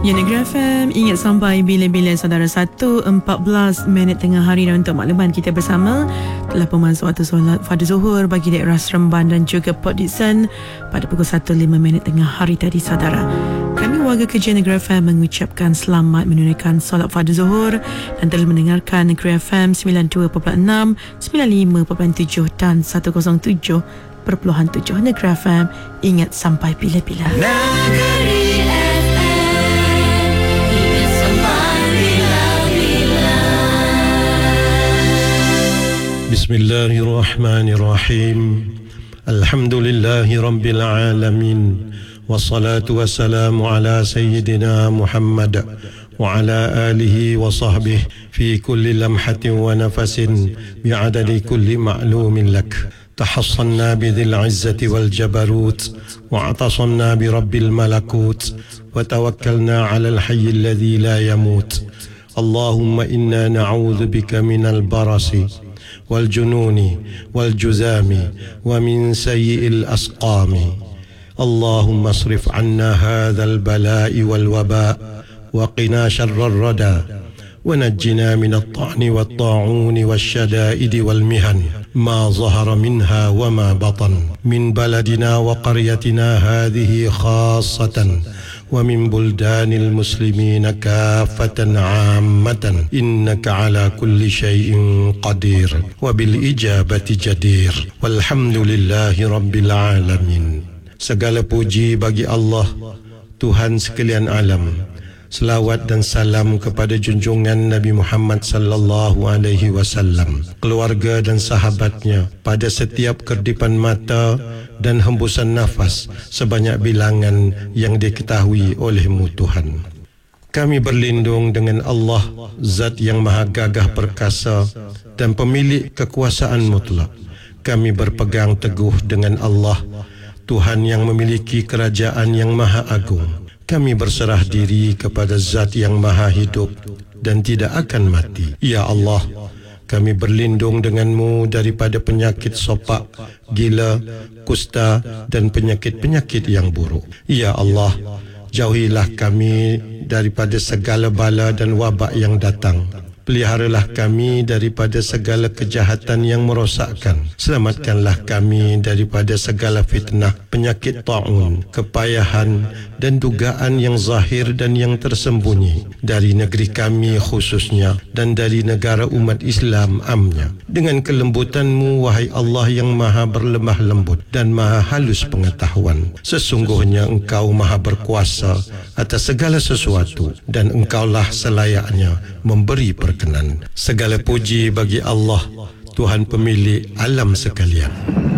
Ya, Negeri FM, ingat sampai bila-bila saudara. 1:14 tengah hari. Dan untuk makluman kita bersama, telah pemasuk waktu solat Fardu Zuhur bagi daerah Seremban dan juga Port Dickson pada pukul 1:05 tengah hari tadi saudara. Kami warga kerja Negeri FM mengucapkan selamat menunaikan solat Fardu Zuhur dan telah mendengarkan Negeri FM 92.6, 95.7 dan 107.7 Negeri FM. Ingat sampai bila-bila. Negeri Bismillahirrahmanirrahim. Alhamdulillahi Rabbil Alamin. Wassalatu wassalamu ala Sayyidina Muhammad wa ala alihi wa sahbihi fi kulli lamhatin wa nafasin bi'adadi kulli ma'lumin lak. تحصنا بذي العزة والجبروت واعتصمنا برب الملكوت وتوكلنا على الحي الذي لا يموت. اللهم إنا نعوذ بك من البرص والجنون والجذام ومن سيء الأسقام. اللهم اصرف عنا هذا البلاء والوباء وقنا شر الردى ونجنا من الطعن والطاعون والشدائد والمهن ما ظهر منها وما بطن من بلدنا وقريتنا هذه خاصة ومن بلدان المسلمين كافة عامة إنك على كل شيء قدير وبالإجابة جدير والحمد لله رب العالمين. Segala puji bagi Allah, Tuhan sekalian alam. Selawat dan salam kepada junjungan Nabi Muhammad sallallahu alaihi wasallam, keluarga dan sahabatnya pada setiap kerdipan mata dan hembusan nafas sebanyak bilangan yang diketahui oleh-Mu Tuhan. Kami berlindung dengan Allah, Zat yang maha gagah perkasa dan pemilik kekuasaan mutlak. Kami berpegang teguh dengan Allah, Tuhan yang memiliki kerajaan yang maha agung. Kami berserah diri kepada Zat yang maha hidup dan tidak akan mati. Ya Allah, kami berlindung dengan-Mu daripada penyakit sopak, gila, kusta dan penyakit-penyakit yang buruk. Ya Allah, jauhilah kami daripada segala bala dan wabak yang datang. Peliharalah kami daripada segala kejahatan yang merosakkan. Selamatkanlah kami daripada segala fitnah, penyakit ta'un, kepayahan dan dugaan yang zahir dan yang tersembunyi dari negeri kami khususnya dan dari negara umat Islam amnya. Dengan kelembutan-Mu, wahai Allah yang maha berlemah lembut dan maha halus pengetahuan, sesungguhnya Engkau maha berkuasa atas segala sesuatu dan Engkaulah selayaknya memberi perkenan. Segala puji bagi Allah, Tuhan pemilik alam sekalian.